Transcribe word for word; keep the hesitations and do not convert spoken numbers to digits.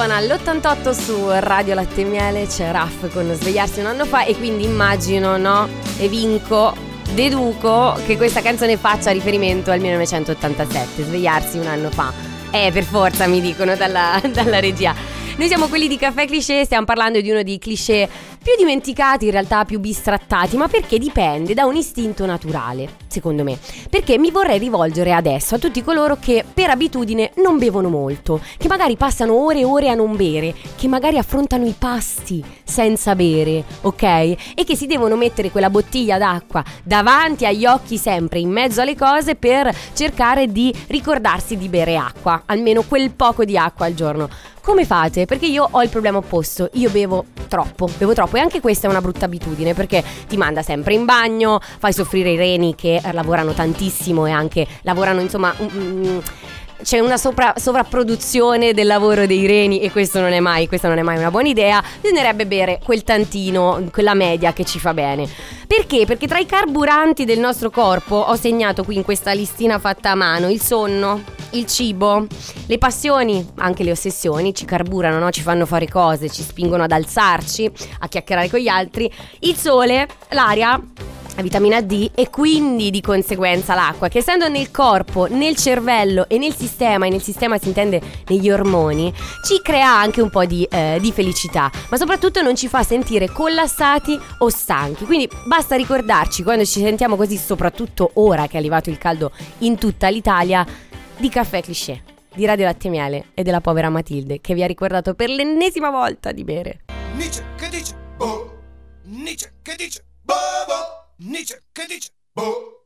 suona all'ottantotto su Radio Latte e Miele, c'è Raff con Svegliarsi un anno fa, e quindi immagino, no? E vinco, deduco che questa canzone faccia riferimento al millenovecentottantasette, Svegliarsi un anno fa. Eh, per forza, mi dicono dalla, dalla regia. Noi siamo quelli di Caffè Cliché, stiamo parlando di uno dei cliché più dimenticati, in realtà più bistrattati, ma perché dipende da un istinto naturale, secondo me. Perché mi vorrei rivolgere adesso a tutti coloro che per abitudine non bevono molto, che magari passano ore e ore a non bere, che magari affrontano i pasti senza bere, ok? E che si devono mettere quella bottiglia d'acqua davanti agli occhi sempre, in mezzo alle cose, per cercare di ricordarsi di bere acqua, almeno quel poco di acqua al giorno. Come fate? Perché io ho il problema opposto, io bevo troppo, bevo troppo, e anche questa è una brutta abitudine perché ti manda sempre in bagno, fai soffrire i reni che lavorano tantissimo e anche lavorano, insomma, um, c'è una sopra, sovrapproduzione del lavoro dei reni, e questo non è mai, questa non è mai una buona idea. Bisognerebbe bere quel tantino, quella media che ci fa bene. Perché? Perché tra i carburanti del nostro corpo ho segnato qui in questa listina fatta a mano il sonno, il cibo, le passioni, anche le ossessioni ci carburano, no? Ci fanno fare cose, ci spingono ad alzarci, a chiacchierare con gli altri, il sole, l'aria, la vitamina D, e quindi di conseguenza l'acqua, che essendo nel corpo, nel cervello e nel sistema, e nel sistema si intende negli ormoni, ci crea anche un po' di, eh, di felicità, ma soprattutto non ci fa sentire collassati o stanchi. Quindi basta ricordarci, quando ci sentiamo così, soprattutto ora che è arrivato il caldo in tutta l'Italia, di Caffè Cliché, di Radio Latte e Miele e della povera Matilde, che vi ha ricordato per l'ennesima volta di bere. Nietzsche che dice, boh, Nietzsche che dice, boh, boh, Nietzsche che dice, boh.